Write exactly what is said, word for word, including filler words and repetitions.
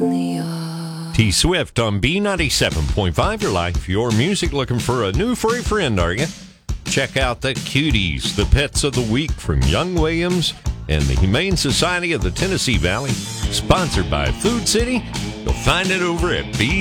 T Swift on B ninety-seven point five, your life, your music. Looking for a new furry friend, are you? Check out the Cuties, the pets of the week from Young Williams and the Humane Society of the Tennessee Valley. Sponsored by Food City. You'll find it over at B